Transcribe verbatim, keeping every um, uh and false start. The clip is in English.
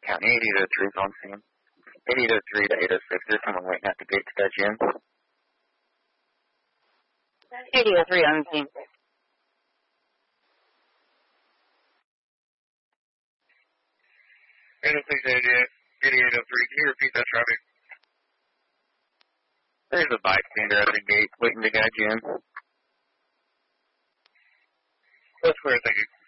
County. eight eight oh three is on scene. eight eight oh three to eight oh six. There's someone waiting at the gate to that gym. eight eight oh three on scene. eight oh six, eight eight oh three. Can you repeat that traffic? There's a bystander at the gate waiting to guide you in. That's clear, thank you.